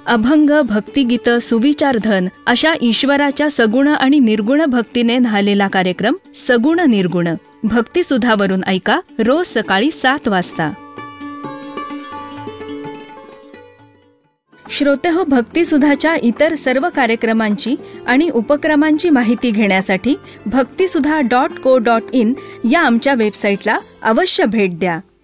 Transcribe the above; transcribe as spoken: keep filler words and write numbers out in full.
अभंग, भक्तिगीत, सुविचारधन अशा ईश्वराच्या सगुण आणि निर्गुण भक्तीने न्हालेला कार्यक्रम सगुण निर्गुण भक्तिसुधावरून ऐका रोज सकाळी सात वाजता. श्रोतेहो, भक्तिसुधाच्या इतर सर्व कार्यक्रमांची आणि उपक्रमांची माहिती घेण्यासाठी भक्तिसुधा डॉट को डॉट इन या आमच्या वेबसाईटला अवश्य भेट द्या.